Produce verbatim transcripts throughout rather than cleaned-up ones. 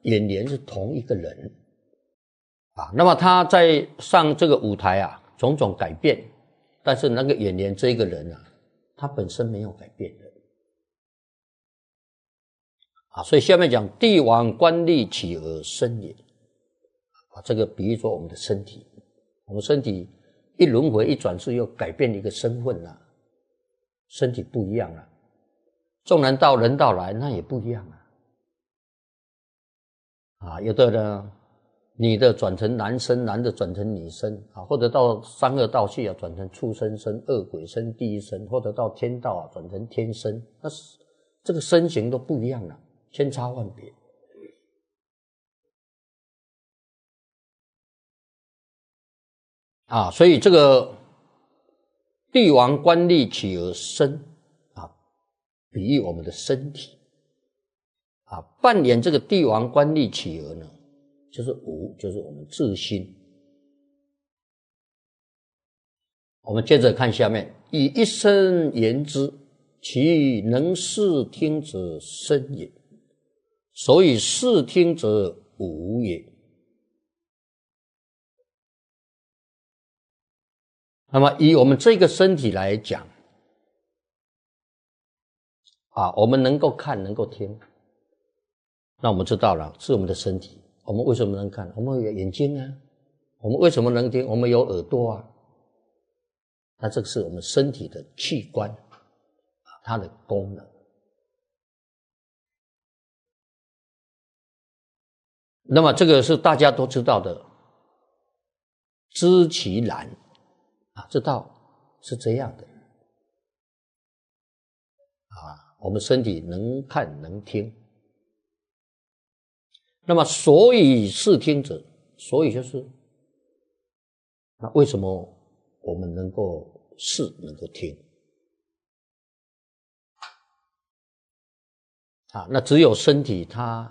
演员是同一个人啊。那么他在上这个舞台啊，种种改变，但是那个演员这一个人啊，他本身没有改变的啊。所以下面讲帝王官吏起而生也啊，这个比喻说我们的身体，我们身体一轮回一转世又改变一个身份了、啊，身体不一样了、啊。纵然到人道来，那也不一样啊。啊，有的呢，女的转成男生，男的转成女生啊，或者到三恶道去啊，转成畜生身、恶鬼身、地狱身，或者到天道啊，转成天身，那这个身形都不一样了，千差万别。啊，所以这个帝王官吏起而生啊，比喻我们的身体啊，扮演这个帝王官吏起而呢，就是无，就是我们自心。我们接着看下面，以一声言之，其能视听者生也，所以视听者无也。那么以我们这个身体来讲啊，我们能够看能够听，那我们知道了是我们的身体。我们为什么能看？我们有眼睛啊。我们为什么能听？我们有耳朵啊。那这个是我们身体的器官啊，它的功能。那么这个是大家都知道的，知其然啊，知道是这样的啊，我们身体能看能听。那么所以视听者，所以就是那为什么我们能够视能够听啊？那只有身体它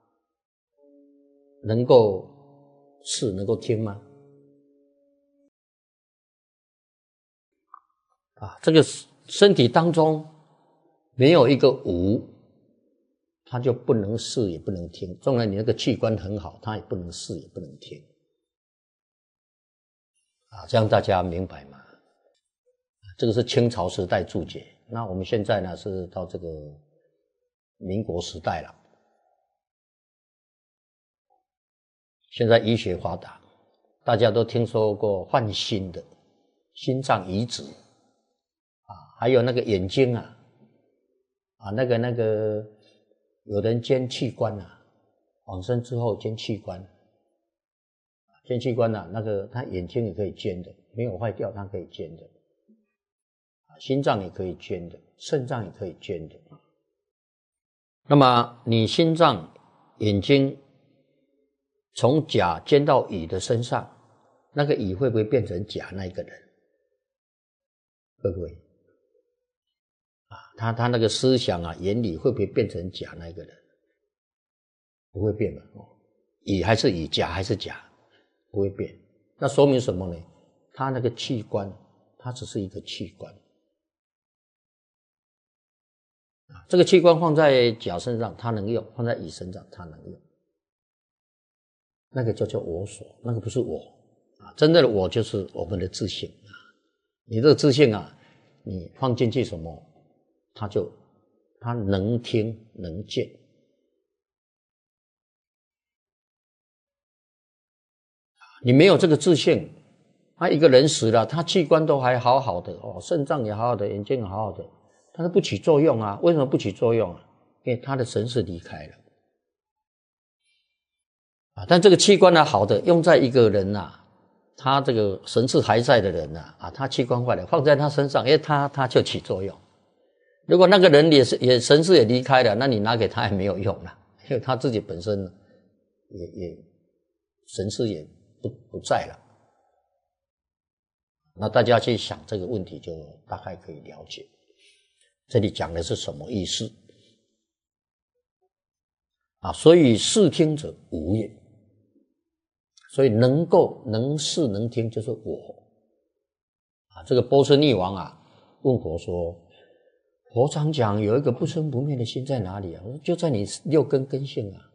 能够视能够听吗？啊，这个身体当中没有一个无，它就不能视也不能听。纵然你那个器官很好，它也不能视也不能听啊，这样大家明白吗？这个是清朝时代注解。那我们现在呢是到这个民国时代了，现在医学发达，大家都听说过换心的心脏移植啊，还有那个眼睛啊啊那个那个有人捐器官啊，往生之后捐器官，捐器官啊，那个他眼睛也可以捐的，没有坏掉他可以捐的，心脏也可以捐的，肾脏也可以捐的。那么你心脏、眼睛从甲捐到乙的身上，那个乙会不会变成甲那一个人？会不会？啊，他他那个思想啊、言理会不会变成甲那一个人？不会变嘛？哦，乙还是乙，甲还是甲，不会变。那说明什么呢？他那个器官，它只是一个器官。这个器官放在甲身上它能用，放在乙身上它能用，那个叫做我所，那个不是我啊，真正的我就是我们的自性啊。你这个自性啊，你放进去什么，它就它能听能见。你没有这个自性，他一个人死了，他器官都还好好的哦，肾脏也好好的，眼睛也好好的。它是不起作用啊，为什么不起作用啊？因为他的神识离开了啊。但这个器官呢，好的用在一个人啊，他这个神识还在的人啊，啊，他器官坏了，放在他身上，哎，他他就起作用。如果那个人也是也神识也离开了，那你拿给他也没有用了，因为他自己本身也也神识也不不在了。那大家去想这个问题，就大概可以了解。这里讲的是什么意思啊？所以视听者无也，所以能够能视能听就是我啊。这个波斯匿王啊问佛说，佛常讲有一个不生不灭的心在哪里啊？我说就在你六根根性啊。